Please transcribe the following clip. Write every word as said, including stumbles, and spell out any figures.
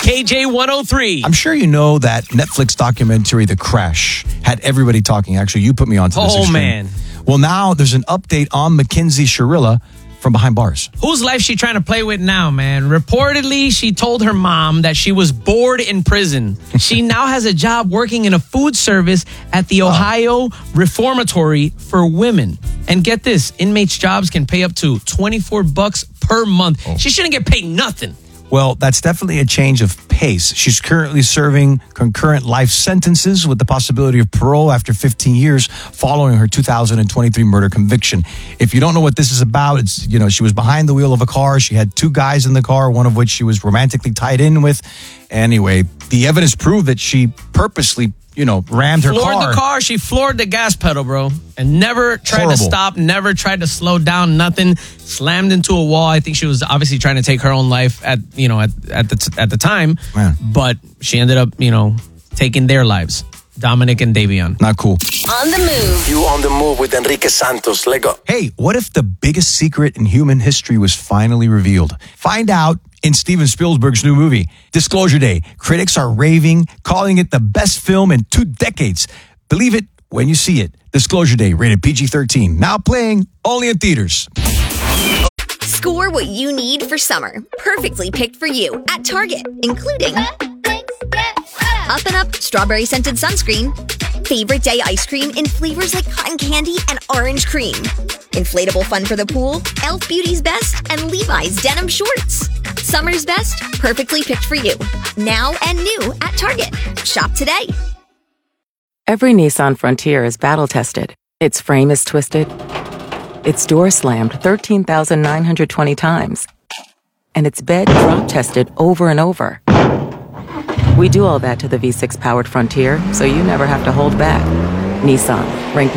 K J one oh three. I'm sure you know that Netflix documentary, The Crash, had everybody talking. Actually, you put me onto this. Oh, extreme. man. Well, now there's an update on Mackenzie Shirilla from behind bars. Whose life she trying to play with now, man? Reportedly, she told her mom that she was bored in prison. She now has a job working in a food service at the Ohio Reformatory for Women. And get this, inmates' jobs can pay up to twenty-four bucks per month. Oh. She shouldn't get paid nothing. Well, that's definitely a change of pace. She's currently serving concurrent life sentences with the possibility of parole after fifteen years following her two thousand twenty-three murder conviction. If you don't know what this is about, it's, you know, she was behind the wheel of a car. She had two guys in the car, one of which she was romantically tied in with. Anyway, the evidence proved that she purposely, you know, rammed her floored car. Floored the car. She floored the gas pedal, bro. And never tried Horrible. to stop, never tried to slow down, nothing. Slammed into a wall. I think she was obviously trying to take her own life at, you know, at, at the at the time. Man. But she ended up, you know, taking their lives. Dominic and Davion. Not cool. On the move. You on the move with Enrique Santos. Let go. Hey, what if the biggest secret in human history was finally revealed? Find out in Steven Spielberg's new movie, Disclosure Day. Critics are raving, calling it the best film in two decades. Believe it when you see it. Disclosure Day, rated P G thirteen. Now playing only in theaters. Score what you need for summer. Perfectly picked for you at Target, including Up and Up Strawberry Scented Sunscreen, Favorite Day Ice Cream in flavors like cotton candy and orange cream, Inflatable Fun for the Pool, e l f Beauty's Best, and Levi's Denim Shorts. Summer's best, perfectly picked for you. Now and new at Target. Shop today. Every Nissan Frontier is battle-tested. Its frame is twisted. Its door slammed thirteen thousand nine hundred twenty times. And its bed drop-tested over and over. We do all that to the V six-powered Frontier, so you never have to hold back. Nissan, ranked